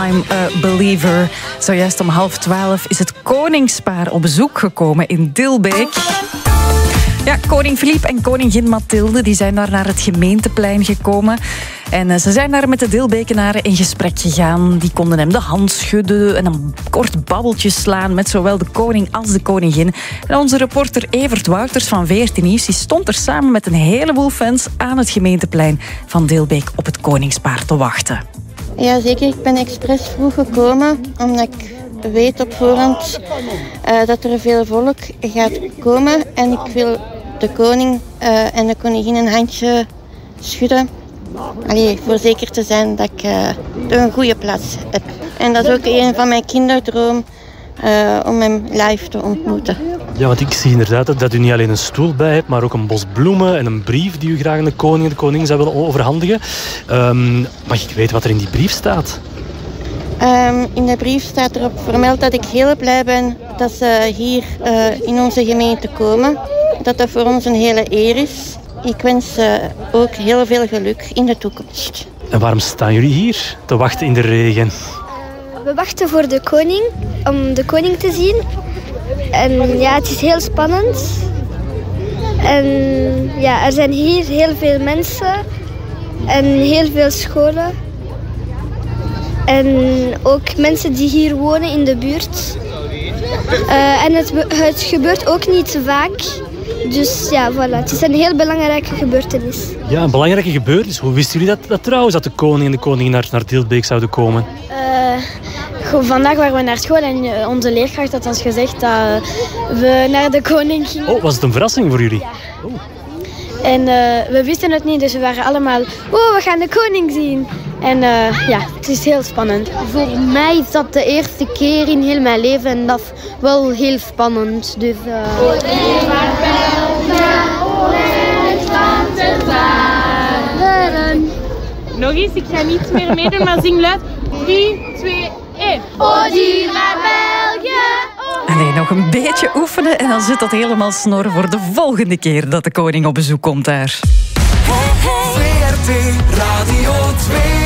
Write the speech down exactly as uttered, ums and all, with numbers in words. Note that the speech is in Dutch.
I'm a Believer. Zojuist om half twaalf is het koningspaar op bezoek gekomen in Dilbeek. Ja, koning Philippe en koningin Mathilde die zijn daar naar het gemeenteplein gekomen. En uh, ze zijn daar met de Dilbekenaren in gesprek gegaan. Die konden hem de hand schudden en een kort babbeltje slaan met zowel de koning als de koningin. En onze reporter Evert Wouters van veertien Nieuws die stond er samen met een heleboel fans aan het gemeenteplein van Dilbeek op het koningspaar te wachten. Ja, zeker. Ik ben expres vroeg gekomen, omdat ik weet op voorhand uh, dat er veel volk gaat komen. En ik wil de koning uh, en de koningin een handje schudden. Allee, voor zeker te zijn dat ik uh, een goede plaats heb. En dat is ook een van mijn kinderdroom, uh, om hem live te ontmoeten. Ja, want ik zie inderdaad dat u niet alleen een stoel bij hebt, maar ook een bos bloemen en een brief die u graag aan de koning en de koningin zou willen overhandigen. Um, mag ik weten wat er in die brief staat? Um, in de brief staat erop vermeld dat ik heel blij ben dat ze hier uh, in onze gemeente komen. Dat dat voor ons een hele eer is. Ik wens uh, ook heel veel geluk in de toekomst. En waarom staan jullie hier te wachten in de regen? We wachten voor de koning, om de koning te zien. En ja, het is heel spannend. En ja, er zijn hier heel veel mensen en heel veel scholen. En ook mensen die hier wonen in de buurt. Uh, en het, het gebeurt ook niet vaak. Dus ja, voilà. Het is een heel belangrijke gebeurtenis. Ja, een belangrijke gebeurtenis. Hoe wisten jullie dat, dat trouwens, dat de koning en de koningin naar, naar Dilbeek zouden komen? Uh, vandaag waren we naar school en uh, onze leerkracht had ons gezegd dat we naar de koning gingen. Oh, was het een verrassing voor jullie? Ja. Oh. En uh, we wisten het niet, dus we waren allemaal... Oh, we gaan de koning zien. En uh, ja, het is heel spannend. Voor mij is dat de eerste keer in heel mijn leven en dat is wel heel spannend. Dus, uh... Nog eens, ik ga niet meer meedoen, maar zing luid. drie, twee, één. Allee, nog een beetje oefenen en dan zit dat helemaal snor voor de volgende keer dat de koning op bezoek komt daar. V R T Radio twee.